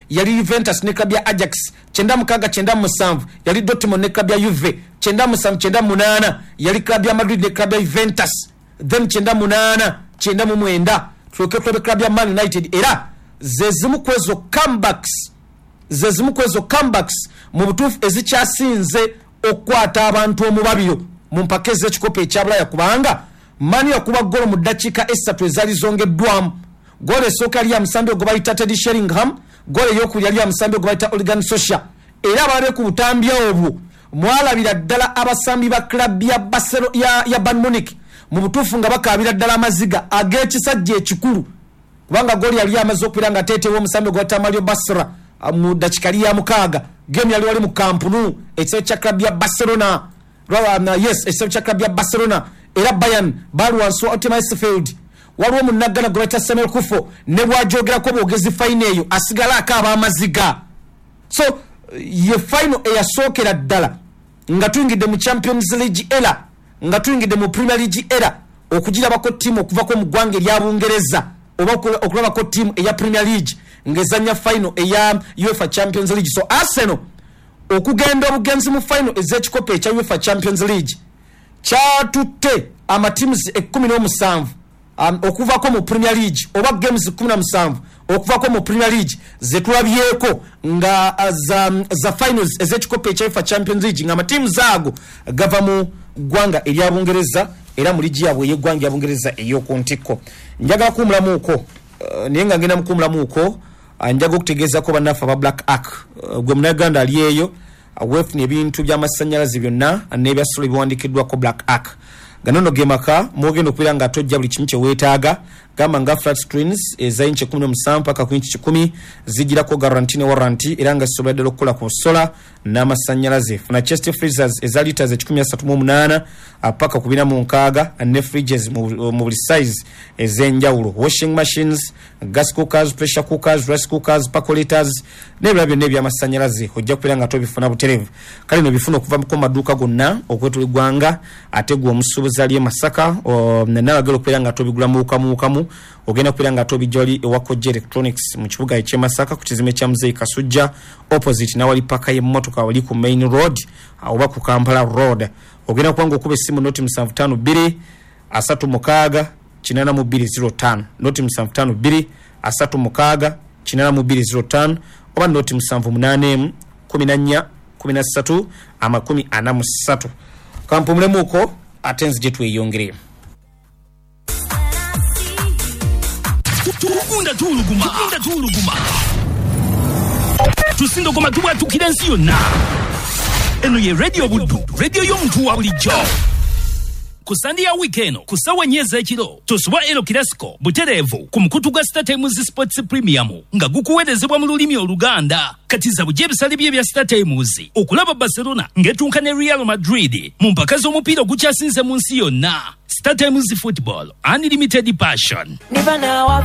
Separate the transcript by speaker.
Speaker 1: yali Juventus ne club ya Ajax, 96-97 yali Dortmund ne club ya Juve, 97-98 yali club ya Madrid ne club ya Juventus, then 98-99 tuloke club ya Man United. Era zezimu kwezo comebacks mu butuufu ezikyasinze okwata abantu omubabiro mu mpaka ez'ekikopo ekyabulaya kubanga Mani yakuba golo mu dakiika 3 ezali zongeddwamu. Golo esooka yali ya musambi ogwo bayita Teddy Sheringham, golo ey'okubiri yali ya musambi ogwo bayita Oligan Solskjaer. Era abaali ku butambya obwo mwalabira ddala abasambi ba club ya Barcelona ya Bayern Munich mu butuufu nga bakaabira ddala amaziga ag'ekisajja ekikulu kubanga golo yali amaze okupira nga teetewo omusambi ogwo bayita Mario Basra mu dakiika ya 6. Game yali wali mu Camp Nou, ekisebo kya club ya Barcelona. Ekisebo kya club ya Barcelona. Era Bayern balu wanso Otemaisfield waliwo munagana gweta Samuel Kufo ne bwajogerako bwogezi final eyo asigala akaba amaziga. So ye final eyasookera ddala nga tuyingidde mu Champions League era nga tuyingidde mu Premier League era okugirabako timu okuvako mu ggwanga erya Bungereza oba okulabako timu eya Premier League ngezanya final eya UEFA Champions League. So Arsenal okugenda obugenzi mu final ez'ekikopo ekya UEFA Champions League kyatutte amatims 17 okuvako mu Premier League oba games 17 okuvako mu Premier League zetulabyeko nga za finals ez'ekikopo ekya UEFA Champions League nga amatims ago gava mu ggwanga erya Bungereza era mu ligi yabwe y'eggwanga ya Bungereza ey'okuntiko. Njagala kumulamuuko naye nga ngenda mukumulamuuko njaga okutegeezako bannaffe aba Black Ark gwe munnayuganda ali eyo weefuna ebintu by'amasannyalaze byonna n'ebyasolo ebiwandiikiddwako Black Ark. Ganono gemaka mwogenda okubeera nga tojja buli kimu kye weetaaga. Gamba nga flat screens eza inch 17 paka ku inch 10 zigirako guarantee ne warranty era nga zisobola ddala okukola ku sola n'amasannyalaze. Funa chest freezers eza liters 138 paka ku 46 ne fridges mu buli size ez'enjawulo. Washing machines, gas cookers, pressure cookers, rice cookers, percolators n'ebirala byonna eby'amasannyalaze ojja kubeera nga tobifuna buterevu. Kale no bifuna okuva mu maduuka gonna okwetulugwanga ate gwe omusuubuzi ali e Masaka n'abagala okubeera nga tobigula mu kamu ogenda kubeera nga tobijjali ewakojja electronics mu kibuga eky'e Masaka ku kizime kya Muzeyi Kasujja opposite nawali paka y'emmotoka wali ku main road oba ku Kampala road. Ogenda kubanga okuba essimu noti 752 36 8205 noti 752 36 8205 oba noti 78 14 13 43. Kampumulemuko atenzi gye tweyongere.
Speaker 2: Tukunda tuluguma tusindogoma tubwatukira ensi yonna. Eno ye radio Buddu, radio y'omuntu wa bulijjo. Ku Sunday ya weekend ku ssaawa 4 ez'ekiro tusuba El Clasico butereevu ku mukutu gwa Star Times Sports Premium nga gukuweerezebwa mu lulimi Oluganda. Kati za bujje ebisale bye bya Star Times okulaba Barcelona ng'etunka ne Real Madrid mu mpaka z'omupiira ogukyasinze mu nsi yonna. Star Times Football, unlimited passion.